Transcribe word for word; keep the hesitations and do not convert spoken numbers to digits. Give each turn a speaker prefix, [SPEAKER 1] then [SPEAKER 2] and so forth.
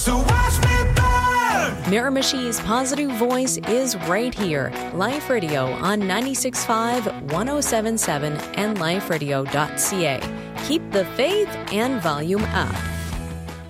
[SPEAKER 1] So watch me burn.
[SPEAKER 2] Miramichi's positive voice is right here. Life Radio on ninety-six point five, one oh seven point seven, and life radio dot c a. Keep the faith and volume up.